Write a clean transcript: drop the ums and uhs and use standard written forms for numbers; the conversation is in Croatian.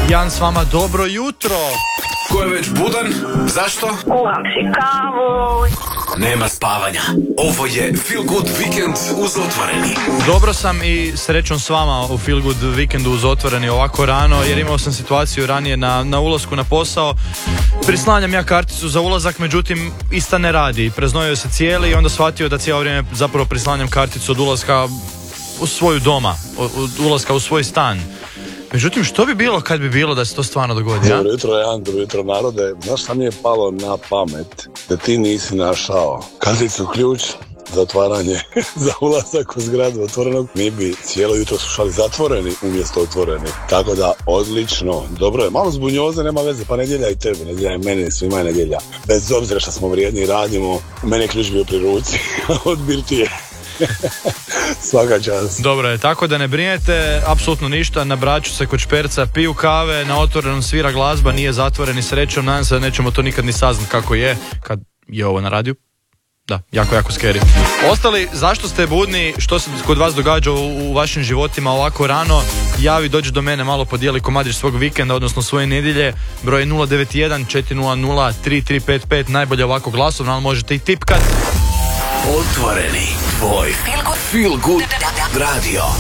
Jan s vama, dobro jutro. Ko je već budan? Zašto? Kuham si kavu. Nema spavanja. Ovo je Feel Good Weekend uz Otvoreni. Dobro sam i srećom s vama u Feel Good Weekendu uz Otvoreni ovako rano, jer imao sam situaciju ranije na ulasku na posao. Prislanjam ja karticu za ulazak, međutim ista ne radi. Preznojio se cijeli i onda shvatio da cijelo vrijeme zapravo prislanjam karticu od ulaska u svoju doma, od ulaska u svoj stan. Međutim, što bi bilo kad bi bilo da se to stvarno dogodi, ja? Dobro jutro, Jan, dobro jutro, narode. Znaš šta mi je palo na pamet? Da ti nisi našao karticu ključ za otvaranje, za ulazak u zgradu Otvorenog. Mi bi cijelo jutro slušali Zatvoreni umjesto Otvoreni. Tako da, odlično. Dobro je, malo zbunjoze, nema veze, pa nedjelja i tebe, nedjelja i meni, svima je nedjelja. Bez obzira što smo vrijedni i radimo, mene je ključ bio pri ruci, od birtije. Svaka čast. Dobro je, tako da ne brinete, apsolutno ništa, na Braču se kod šperca piju kave, na Otvorenom svira glazba, nije Zatvoreni, srećom, nadam se da nećemo to nikad ni saznat kako je, kad je ovo na radiju. Da, jako scary. Ostali, zašto ste budni, što se kod vas događa u vašim životima ovako rano, javi, dođi do mene, malo podijeli komadić svog vikenda, odnosno svoje nedjelje, broj 091 400 3355, najbolje ovako glasovno, ali možete i tipkat. Otvoreni, tvoj Feel Good Radio.